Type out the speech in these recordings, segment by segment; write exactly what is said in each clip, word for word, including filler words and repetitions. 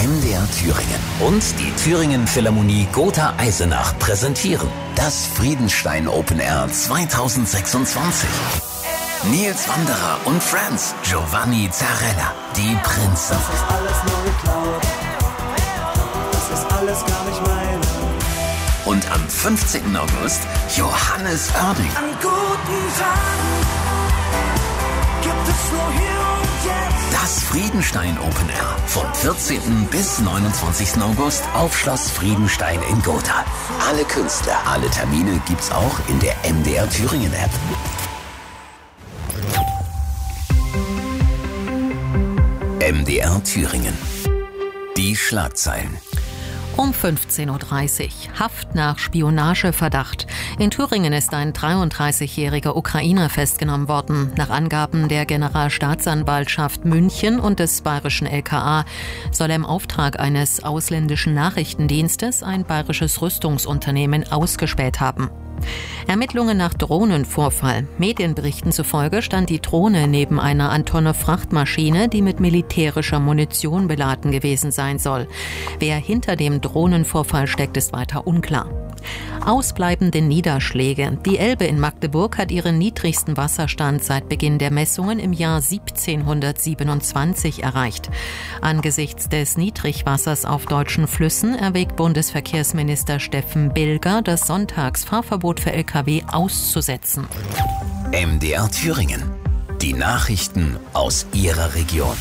M D R Thüringen und die Thüringen Philharmonie Gotha Eisenach präsentieren das Friedenstein Open Air zweitausendsechsundzwanzig. Nils Wanderer und Friends, Giovanni Zarella, die Prinzen. Das ist alles nur geklaut. Das ist alles gar nicht meine. Und am fünfzehnten August Johannes Oerding. An guten Tagen gibt es nur hier und jetzt. Das Friedenstein Open Air vom vierzehnten bis neunundzwanzigsten August auf Schloss Friedenstein in Gotha. Alle Künstler, alle Termine gibt's auch in der M D R Thüringen App. M D R Thüringen. Die Schlagzeilen. Um fünfzehn Uhr dreißig. Haft nach Spionageverdacht. In Thüringen ist ein dreiunddreißigjähriger Ukrainer festgenommen worden. Nach Angaben der Generalstaatsanwaltschaft München und des bayerischen L K A soll er im Auftrag eines ausländischen Nachrichtendienstes ein bayerisches Rüstungsunternehmen ausgespäht haben. Ermittlungen nach Drohnenvorfall. Medienberichten zufolge stand die Drohne neben einer Antonov-Frachtmaschine, die mit militärischer Munition beladen gewesen sein soll. Wer hinter dem Drohnenvorfall steckt, ist weiter unklar. Ausbleibende Niederschläge. Die Elbe in Magdeburg hat ihren niedrigsten Wasserstand seit Beginn der Messungen im Jahr siebzehnhundertsiebenundzwanzig erreicht. Angesichts des Niedrigwassers auf deutschen Flüssen erwägt Bundesverkehrsminister Steffen Bilger, das Sonntagsfahrverbot für L K W auszusetzen. M D R Thüringen. Die Nachrichten aus Ihrer Region.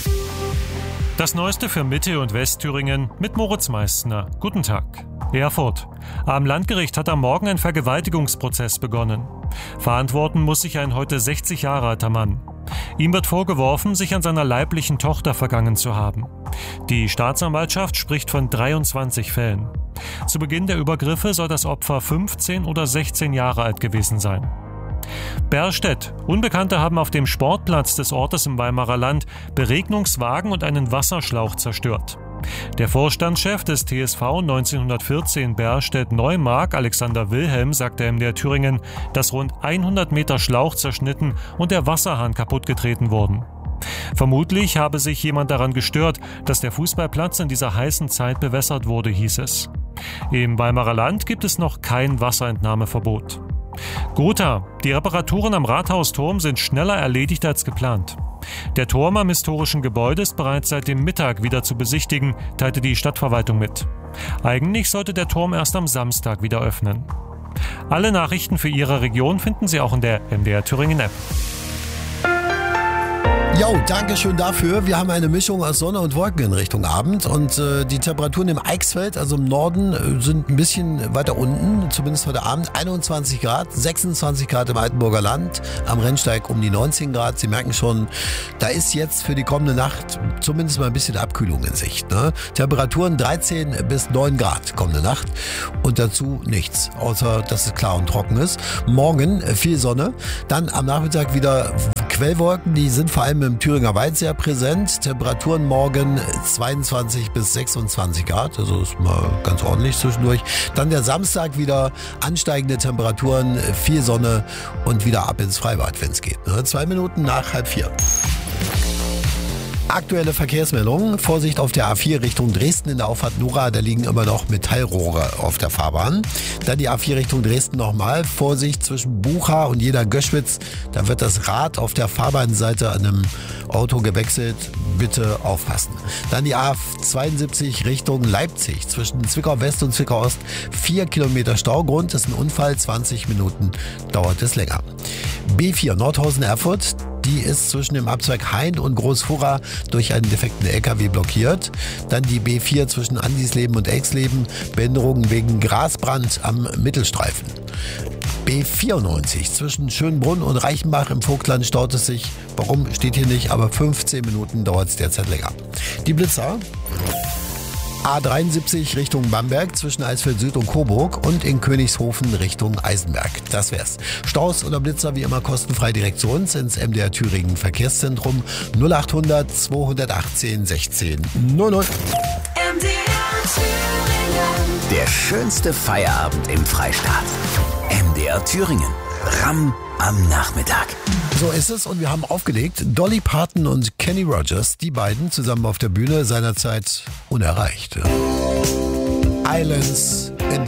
Das Neueste für Mitte- und Westthüringen mit Moritz Meissner. Guten Tag. Erfurt. Am Landgericht hat am Morgen ein Vergewaltigungsprozess begonnen. Verantworten muss sich ein heute sechzig Jahre alter Mann. Ihm wird vorgeworfen, sich an seiner leiblichen Tochter vergangen zu haben. Die Staatsanwaltschaft spricht von dreiundzwanzig Fällen. Zu Beginn der Übergriffe soll das Opfer fünfzehn oder sechzehn Jahre alt gewesen sein. Berstedt. Unbekannte haben auf dem Sportplatz des Ortes im Weimarer Land Beregnungswagen und einen Wasserschlauch zerstört. Der Vorstandschef des T S V neunzehnhundertvierzehn Berstedt-Neumark, Alexander Wilhelm, sagte M D R Thüringen, dass rund hundert Meter Schlauch zerschnitten und der Wasserhahn kaputtgetreten wurden. Vermutlich habe sich jemand daran gestört, dass der Fußballplatz in dieser heißen Zeit bewässert wurde, hieß es. Im Weimarer Land gibt es noch kein Wasserentnahmeverbot. Gotha. Die Reparaturen am Rathausturm sind schneller erledigt als geplant. Der Turm am historischen Gebäude ist bereits seit dem Mittag wieder zu besichtigen, teilte die Stadtverwaltung mit. Eigentlich sollte der Turm erst am Samstag wieder öffnen. Alle Nachrichten für Ihre Region finden Sie auch in der M D R Thüringen App. Jo, danke schön dafür. Wir haben eine Mischung aus Sonne und Wolken in Richtung Abend und äh, die Temperaturen im Eichsfeld, also im Norden, äh, sind ein bisschen weiter unten, zumindest heute Abend, einundzwanzig Grad, sechsundzwanzig Grad im Altenburger Land, am Rennsteig um die neunzehn Grad. Sie merken schon, da ist jetzt für die kommende Nacht zumindest mal ein bisschen Abkühlung in Sicht. Ne? Temperaturen dreizehn bis neun Grad kommende Nacht und dazu nichts, außer dass es klar und trocken ist. Morgen äh, viel Sonne, dann am Nachmittag wieder Quellwolken, die sind vor allem im Thüringer Wald sehr präsent. Temperaturen morgen zweiundzwanzig bis sechsundzwanzig Grad, also ist mal ganz ordentlich zwischendurch. Dann der Samstag wieder ansteigende Temperaturen, viel Sonne und wieder ab ins Freibad, wenn es geht. Zwei Minuten nach halb vier. Aktuelle Verkehrsmeldungen. Vorsicht auf der A vier Richtung Dresden in der Auffahrt Nora. Da liegen immer noch Metallrohre auf der Fahrbahn. Dann die A vier Richtung Dresden nochmal. Vorsicht zwischen Bucha und Jena-Göschwitz. Da wird das Rad auf der Fahrbahnseite an einem Auto gewechselt. Bitte aufpassen. Dann die A zweiundsiebzig Richtung Leipzig. Zwischen Zwickau West und Zwickau Ost. Vier Kilometer Staugrund. Das ist ein Unfall. zwanzig Minuten dauert es länger. B vier Nordhausen-Erfurt. Die ist zwischen dem Abzweig Hain und Großfurra durch einen defekten L K W blockiert. Dann die B vier zwischen Andisleben und Elxleben. Behinderungen wegen Grasbrand am Mittelstreifen. B vierundneunzig zwischen Schönbrunn und Reichenbach im Vogtland staut es sich. Warum, steht hier nicht, aber fünfzehn Minuten dauert es derzeit länger. Die Blitzer. A dreiundsiebzig Richtung Bamberg zwischen Eisfeld Süd und Coburg und in Königshofen Richtung Eisenberg. Das wär's. Staus oder Blitzer wie immer kostenfrei direkt zu uns ins M D R Thüringen Verkehrszentrum null achthundert zweihundertachtzehn sechzehn null null. M D R Thüringen. Der schönste Feierabend im Freistaat. M D R Thüringen. Ram am Nachmittag. So ist es und wir haben aufgelegt. Dolly Parton und Kenny Rogers, die beiden zusammen auf der Bühne, seinerzeit unerreicht. Islands